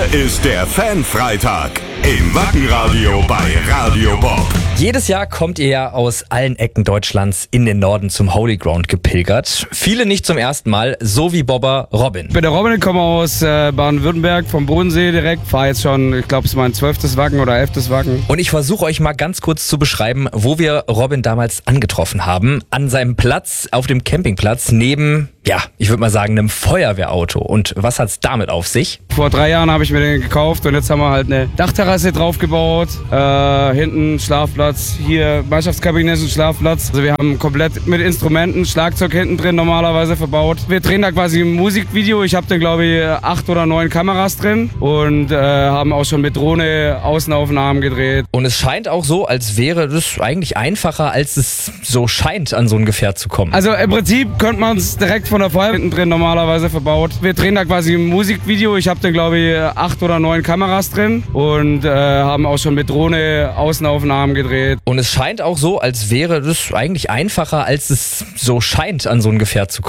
ist der Fanfreitag im Wackenradio bei Radio Bob. Jedes Jahr kommt ihr ja aus allen Ecken Deutschlands in den Norden zum Holy Ground gepilgert. Viele nicht zum ersten Mal, so wie Bobber Robin. Ich bin der Robin, komme aus Baden-Württemberg, vom Bodensee direkt. Fahre jetzt schon, ich glaube, es ist mein 12. Wacken oder 11. Wacken. Und ich versuche euch mal ganz kurz zu beschreiben, wo wir Robin damals angetroffen haben. An seinem Platz, auf dem Campingplatz, neben, ja, ich würde mal sagen, einem Feuerwehrauto. Und was hat's damit auf sich? Vor 3 Jahren habe ich mir den gekauft und jetzt haben wir halt eine Dachterrasse drauf gebaut. Hinten Schlafplatz, hier Mannschaftskabinett und Schlafplatz. Also wir haben komplett mit Instrumenten, Schlagzeug hinten drin normalerweise verbaut. Wir drehen da quasi ein Musikvideo. Ich habe da glaube ich 8 oder 9 Kameras drin und haben auch schon mit Drohne Außenaufnahmen gedreht. Und es scheint auch so, als wäre das eigentlich einfacher, als es so scheint, an so ein Gefährt zu kommen. Also im Prinzip könnte man es direkt von der Feuerwehr hinten drin normalerweise verbaut. Wir drehen da quasi ein Musikvideo. Ich habe da glaube ich 8 oder 9 Kameras drin und haben auch schon mit Drohne Außenaufnahmen gedreht. Und es scheint auch so, als wäre das eigentlich einfacher, als es so scheint, an so ein Gefährt zu kommen.